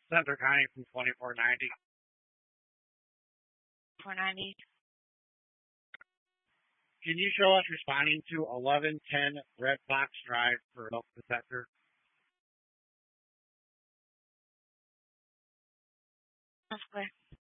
Center County from 2490. 490. Can you show us responding to 1110 Red Fox Drive for smoke detector? That's clear.